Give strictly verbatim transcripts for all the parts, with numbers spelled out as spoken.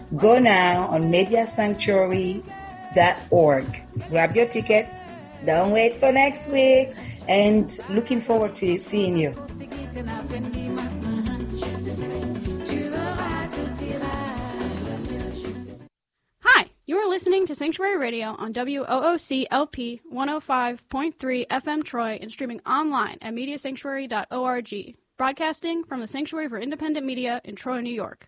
Go now on media sanctuary dot org. Grab your ticket. Don't wait for next week. And looking forward to seeing you. Hi, you are listening to Sanctuary Radio on W O O C L P one oh five point three F M Troy and streaming online at media sanctuary dot org. Broadcasting from the Sanctuary for Independent Media in Troy, New York.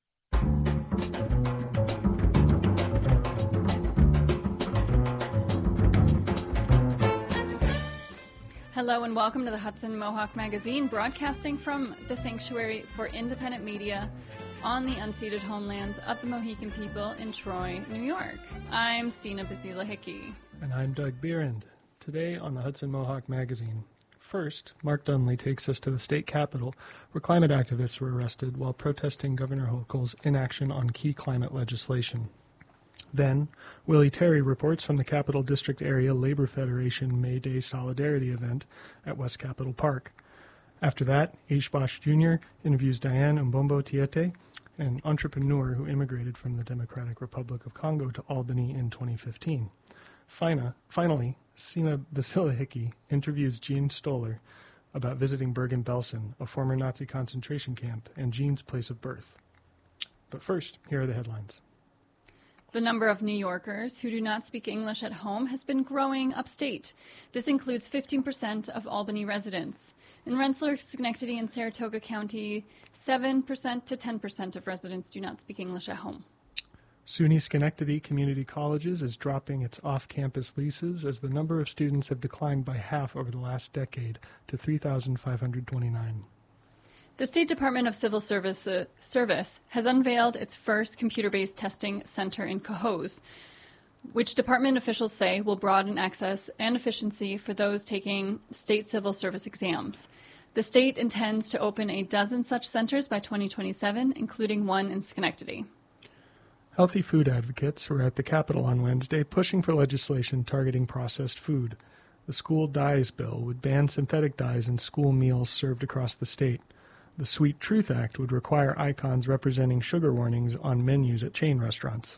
Hello and welcome to the Hudson Mohawk Magazine, broadcasting from the Sanctuary for Independent Media on the unceded homelands of the Mohican people in Troy, New York. I'm Sina Basila Hickey. And I'm Doug Bierend. Today on the Hudson Mohawk Magazine. First, Mark Dunley takes us to the state capitol, where climate activists were arrested while protesting Governor Hochul's inaction on key climate legislation. Then, Willie Terry reports from the Capital District Area Labor Federation May Day Solidarity event at West Capitol Park. After that, Aish Bosch Junior interviews Diane Mbombo Tiete, an entrepreneur who immigrated from the Democratic Republic of Congo to Albany in twenty fifteen. Fina, finally, Sina Basila Hickey interviews Jean Stoller about visiting Bergen-Belsen, a former Nazi concentration camp, and Jean's place of birth. But first, here are the headlines. The number of New Yorkers who do not speak English at home has been growing upstate. This includes fifteen percent of Albany residents. In Rensselaer, Schenectady, and Saratoga County, seven percent to ten percent of residents do not speak English at home. SUNY Schenectady Community Colleges is dropping its off-campus leases as the number of students have declined by half over the last decade to three thousand five hundred twenty-nine. The State Department of Civil Service, uh, Service has unveiled its first computer-based testing center in Cohoes, which department officials say will broaden access and efficiency for those taking state civil service exams. The state intends to open a dozen such centers by twenty twenty-seven, including one in Schenectady. Healthy food advocates were at the Capitol on Wednesday pushing for legislation targeting processed food. The School Dyes Bill would ban synthetic dyes in school meals served across the state. The Sweet Truth Act would require icons representing sugar warnings on menus at chain restaurants.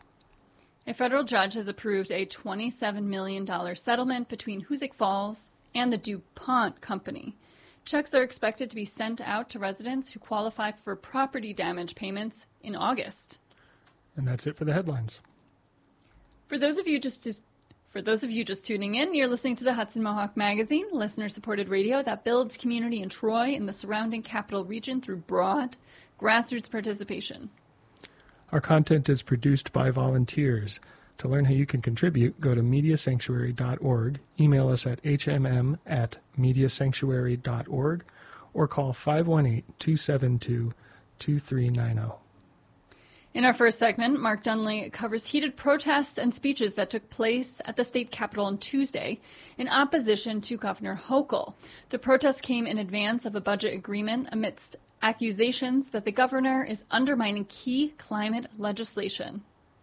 A federal judge has approved a twenty-seven million dollars settlement between Hoosick Falls and the DuPont Company. Checks are expected to be sent out to residents who qualify for property damage payments in August. And that's it for the headlines. For those of you just to For those of you just tuning in, you're listening to the Hudson Mohawk Magazine, listener-supported radio that builds community in Troy and the surrounding capital region through broad, grassroots participation. Our content is produced by volunteers. To learn how you can contribute, go to media sanctuary dot org, email us at h m m at media sanctuary dot org, or call five one eight, two seven two, two three nine zero. In our first segment, Mark Dunley covers heated protests and speeches that took place at the state capitol on Tuesday in opposition to Governor Hochul. The protests came in advance of a budget agreement amidst accusations that the governor is undermining key climate legislation.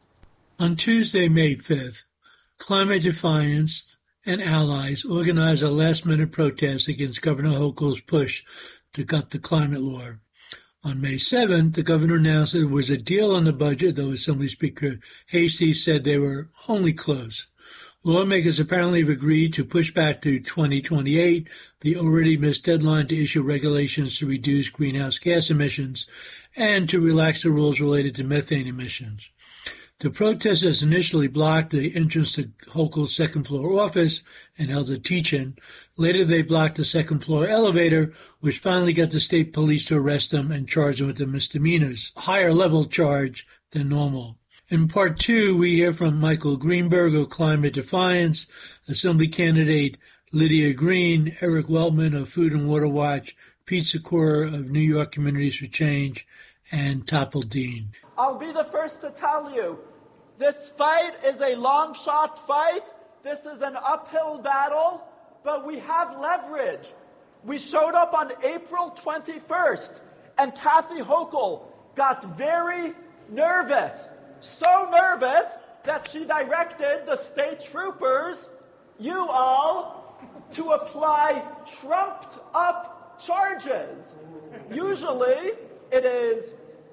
On Tuesday, May fifth, Climate Defiance and allies organized a last-minute protest against Governor Hochul's push to cut the climate law. On May seventh, the governor announced there was a deal on the budget, though Assembly Speaker Hasty said they were only close. Lawmakers apparently have agreed to push back to twenty twenty-eight, the already missed deadline to issue regulations to reduce greenhouse gas emissions, and to relax the rules related to methane emissions. The protesters initially blocked the entrance to Hochul's second-floor office and held a teach-in. Later, they blocked the second-floor elevator, which finally got the state police to arrest them and charge them with the misdemeanors, higher-level charge than normal. In part two, we hear from Michael Greenberg of Climate Defiance, Assembly candidate Lydia Green, Eric Weltman of Food and Water Watch, Pete Secor of New York Communities for Change, and Topple Dean. I'll be the first to tell you, this fight is a long-shot fight. This is an uphill battle, but we have leverage. We showed up on April twenty-first, and Kathy Hochul got very nervous. So nervous that she directed the state troopers, you all, to apply trumped-up charges. Usually, it is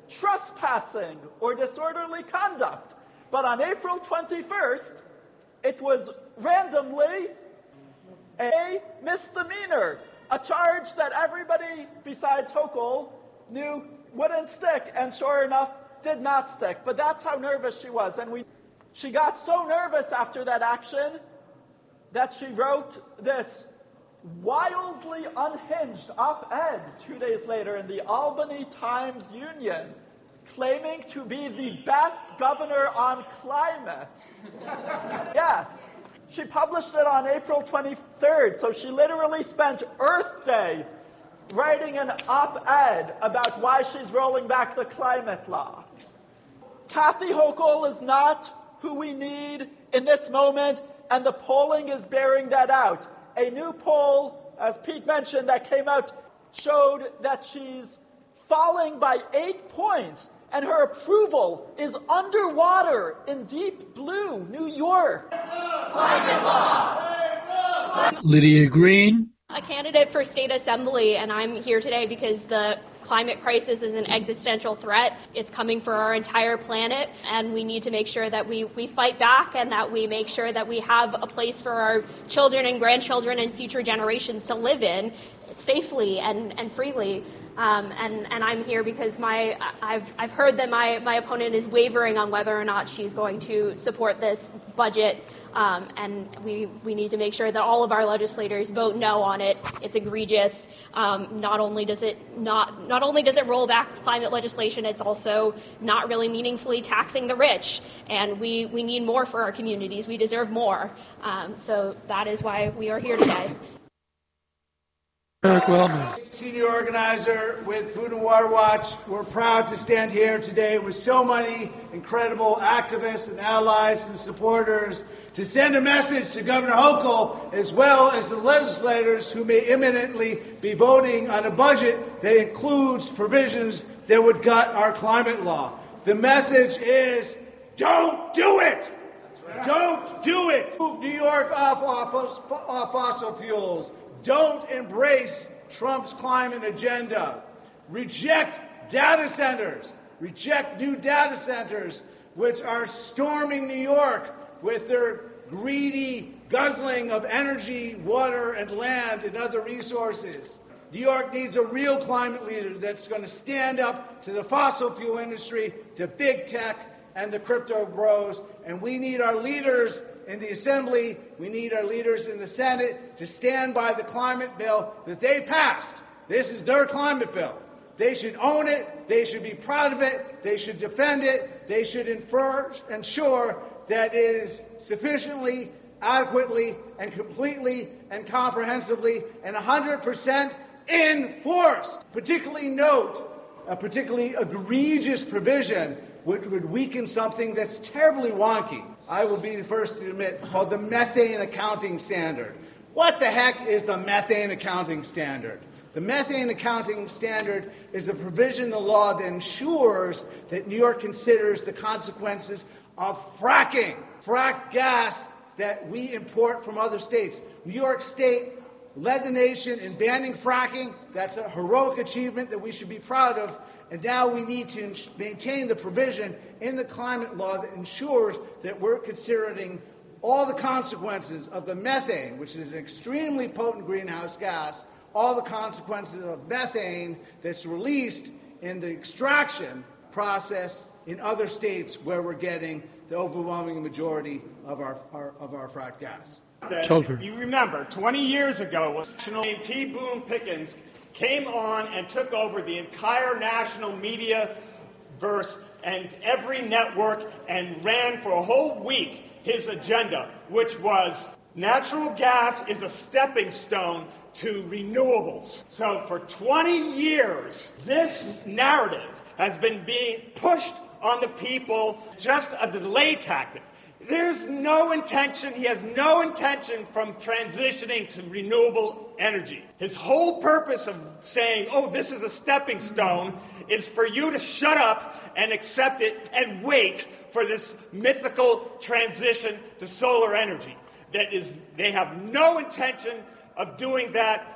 trespassing or disorderly conduct. But on April twenty-first, it was randomly a misdemeanor, a charge that everybody besides Hochul knew wouldn't stick, and sure enough, did not stick. But that's how nervous she was. And we, she got so nervous after that action that she wrote this wildly unhinged op-ed two days later in the Albany Times-Union, claiming to be the best governor on climate. Yes, she published it on April twenty-third, so she literally spent Earth Day writing an op-ed about why she's rolling back the climate law. Kathy Hochul is not who we need in this moment, and the polling is bearing that out. A new poll, as Pete mentioned, that came out showed that she's falling by eight points, and her approval is underwater in deep blue New York. Climate law! Lydia Green. A candidate for state assembly, and I'm here today because the climate crisis is an existential threat. It's coming for our entire planet, and we need to make sure that we, we fight back and that we make sure that we have a place for our children and grandchildren and future generations to live in safely and, and freely. Um, and, and I'm here because my I've I've heard that my, my opponent is wavering on whether or not she's going to support this budget. Um, and we, we need to make sure that all of our legislators vote no on it. It's egregious. Um, not only does it not not only does it roll back climate legislation, it's also not really meaningfully taxing the rich. And we, we need more for our communities. We deserve more. Um, so that is why we are here today. Eric Wellman. Senior organizer with Food and Water Watch. We're proud to stand here today with so many incredible activists and allies and supporters to send a message to Governor Hochul, as well as the legislators who may imminently be voting on a budget that includes provisions that would gut our climate law. The message is, don't do it! Right. Don't do it! Move New York off, off, off fossil fuels. Don't embrace Trump's climate agenda. Reject data centers. Reject new data centers, which are storming New York with their greedy guzzling of energy, water, and land and other resources. New York needs a real climate leader that's going to stand up to the fossil fuel industry, to big tech, and the crypto bros. And we need our leaders in the Assembly, we need our leaders in the Senate to stand by the climate bill that they passed. This is their climate bill. They should own it. They should be proud of it. They should defend it. They should infer, ensure that it is sufficiently, adequately, and completely and comprehensively and one hundred percent enforced. Particularly note a particularly egregious provision which would weaken something that's terribly wonky. I will be the first to admit, called the methane accounting standard. What the heck is the methane accounting standard? The methane accounting standard is a provision in the law that ensures that New York considers the consequences of fracking, fracked gas that we import from other states. New York State led the nation in banning fracking. That's a heroic achievement that we should be proud of. And now we need to maintain the provision in the climate law that ensures that we're considering all the consequences of the methane, which is an extremely potent greenhouse gas, all the consequences of methane that's released in the extraction process in other states where we're getting the overwhelming majority of our, our of our fracked gas. Children. You remember, twenty years ago, named T. Boone Pickens came on and took over the entire national media verse and every network and ran for a whole week his agenda, which was natural gas is a stepping stone to renewables. So for twenty years, this narrative has been being pushed on the people, just a delay tactic. There's no intention, he has no intention from transitioning to renewable energy. His whole purpose of saying, oh, this is a stepping stone, is for you to shut up and accept it and wait for this mythical transition to solar energy. That is, they have no intention of doing that,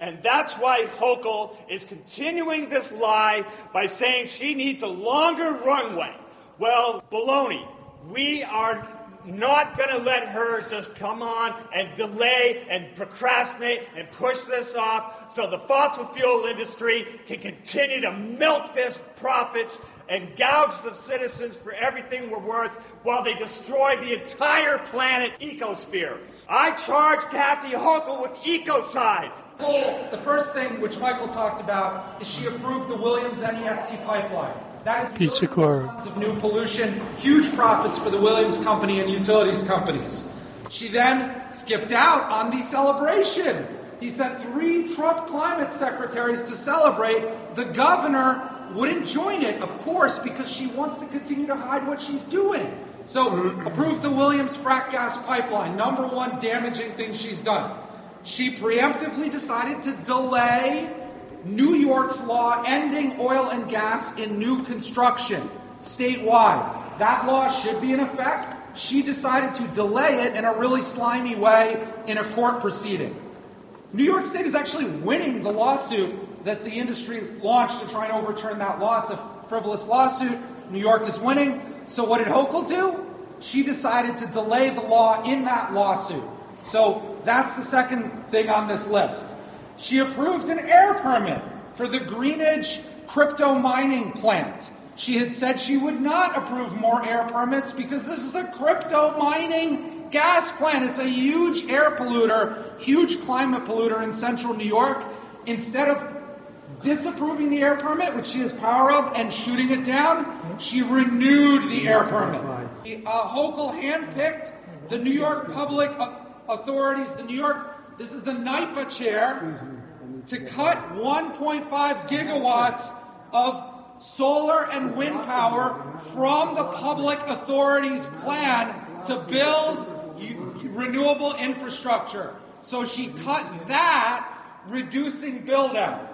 And that's why Hochul is continuing this lie by saying she needs a longer runway. Well, baloney. We are not going to let her just come on and delay and procrastinate and push this off so the fossil fuel industry can continue to milk this profits and gouge the citizens for everything we're worth while they destroy the entire planet ecosphere. I charge Kathy Hochul with ecocide. The first thing which Michael talked about is she approved the Williams N E S C pipeline. That is Pizza Club. tons of new pollution, huge profits for the Williams Company and utilities companies. She then skipped out on the celebration. He sent three Trump climate secretaries to celebrate. The governor wouldn't join it, of course, because she wants to continue to hide what she's doing. So, approve the Williams frack gas pipeline, number one damaging thing she's done. She preemptively decided to delay New York's law ending oil and gas in new construction statewide. That law should be in effect. She decided to delay it in a really slimy way in a court proceeding. New York State is actually winning the lawsuit that the industry launched to try and overturn that law. It's a frivolous lawsuit. New York is winning. So what did Hochul do? She decided to delay the law in that lawsuit. So that's the second thing on this list. She approved an air permit for the Greenidge crypto mining plant. She had said she would not approve more air permits because this is a crypto mining gas plant. It's a huge air polluter, huge climate polluter in central New York. Instead of disapproving the air permit, which she has power of, and shooting it down, she renewed the air permit. Uh, Hochul handpicked the New York public authorities, the New York, this is the NYPA chair, to cut one point five gigawatts of solar and wind power from the public authorities' plan to build renewable infrastructure. So she cut that, reducing build-out.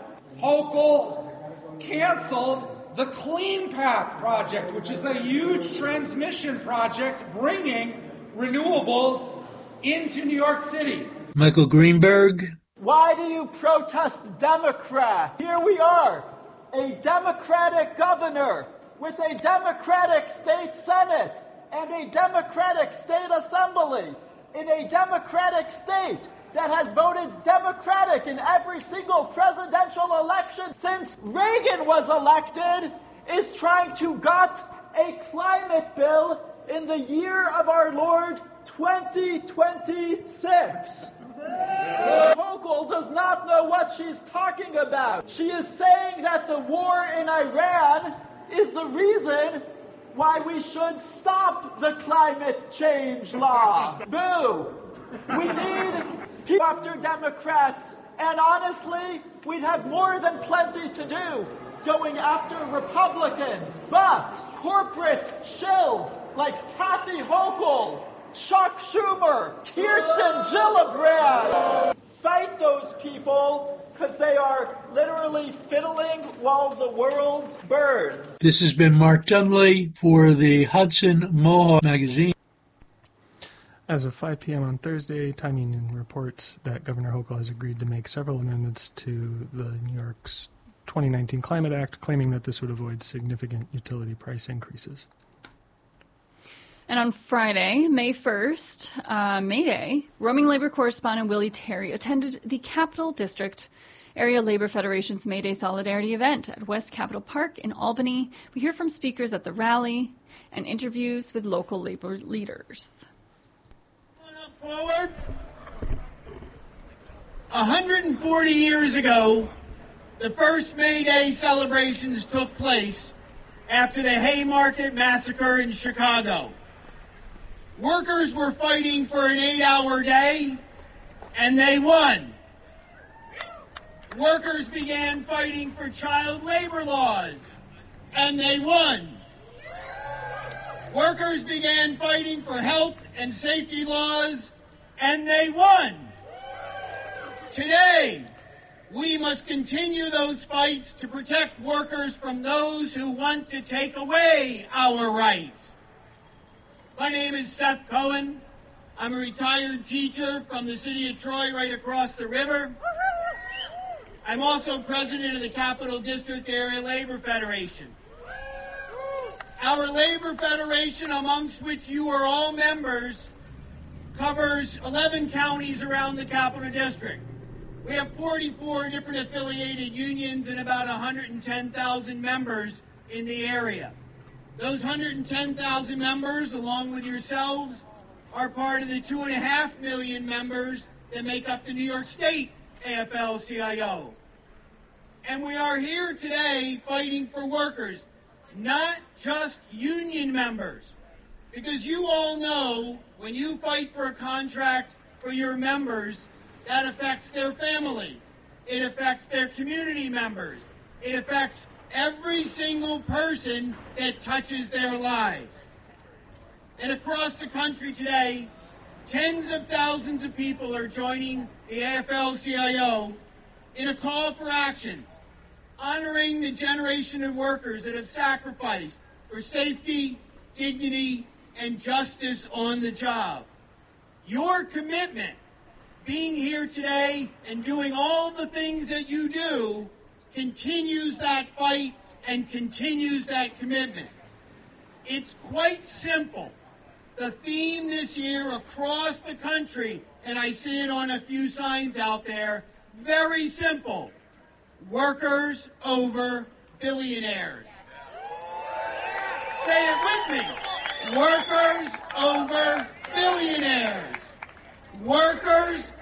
Hochul canceled the Clean Path project, which is a huge transmission project bringing renewables into New York City. Michael Greenberg. Why do you protest Democrat? Here we are, a Democratic governor with a Democratic state Senate and a Democratic state assembly in a Democratic state that has voted Democratic in every single presidential election since Reagan was elected, is trying to gut a climate bill in the year of our Lord twenty twenty-six. Hochul does not know what she's talking about. She is saying that the war in Iran is the reason why we should stop the climate change law. Boo! We need people after Democrats, and honestly, we'd have more than plenty to do going after Republicans. But corporate shills like Kathy Hochul, Chuck Schumer, Kirsten Gillibrand, fight those people because they are literally fiddling while the world burns. This has been Mark Dunley for the Hudson Mohawk Magazine. As of five p.m. on Thursday, Time Union reports that Governor Hochul has agreed to make several amendments to the New York's twenty nineteen Climate Act, claiming that this would avoid significant utility price increases. And on Friday, May first, uh, May Day, roaming labor correspondent Willie Terry attended the Capital District Area Labor Federation's May Day Solidarity event at West Capitol Park in Albany. We hear from speakers at the rally and interviews with local labor leaders. Forward. one hundred forty years ago, the first May Day celebrations took place after the Haymarket Massacre in Chicago. Workers were fighting for an eight-hour day, and they won. Workers began fighting for child labor laws, and they won. Workers began fighting for health and safety laws, and they won. Today, we must continue those fights to protect workers from those who want to take away our rights. My name is Seth Cohen. I'm a retired teacher from the city of Troy right across the river. I'm also president of the Capital District Area Labor Federation. Our labor federation, amongst which you are all members, covers eleven counties around the Capital District. We have forty-four different affiliated unions and about one hundred ten thousand members in the area. Those one hundred ten thousand members, along with yourselves, are part of the two point five million members that make up the New York State A F L C I O. And we are here today fighting for workers, not just union members. Because you all know when you fight for a contract for your members, that affects their families. It affects their community members. It affects every single person that touches their lives. And across the country today, tens of thousands of people are joining the A F L C I O in a call for action, honoring the generation of workers that have sacrificed for safety, dignity, and justice on the job. Your commitment, being here today and doing all the things that you do, continues that fight and continues that commitment. It's quite simple. The theme this year across the country, and I see it on a few signs out there, very simple. Workers over billionaires. Say it with me. Workers over billionaires. Workers